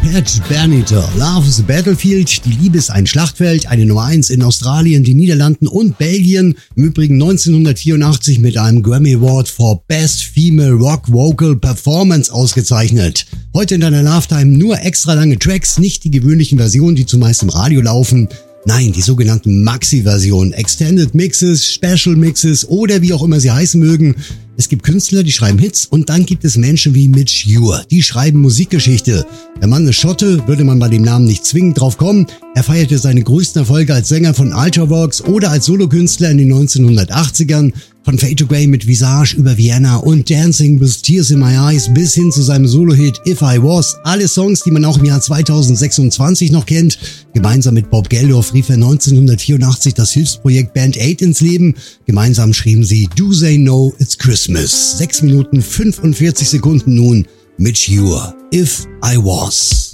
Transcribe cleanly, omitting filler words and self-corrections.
Pat Benatar. Love is a Battlefield. Die Liebe ist ein Schlachtfeld. Eine Nummer 1 in Australien, den Niederlanden und Belgien. Im Übrigen 1984 mit einem Grammy Award for Best Female Rock Vocal Performance ausgezeichnet. Heute in deiner Love-Time nur extra lange Tracks, nicht die gewöhnlichen Versionen, die zumeist im Radio laufen. Nein, die sogenannten Maxi-Versionen, Extended Mixes, Special Mixes oder wie auch immer sie heißen mögen. Es gibt Künstler, die schreiben Hits und dann gibt es Menschen wie Midge Ure, die schreiben Musikgeschichte. Der Mann ist Schotte, würde man bei dem Namen nicht zwingend drauf kommen. Er feierte seine größten Erfolge als Sänger von Ultravox oder als Solokünstler in den 1980ern. Von Fade to Grey mit Visage über Vienna und Dancing with Tears in My Eyes bis hin zu seinem Solo-Hit If I Was. Alle Songs, die man auch im Jahr 2026 noch kennt. Gemeinsam mit Bob Geldof rief er 1984 das Hilfsprojekt Band Aid ins Leben. Gemeinsam schrieben sie Do They Know It's Christmas. 6 Minuten 45 Sekunden nun. Midge Ure, If I Was.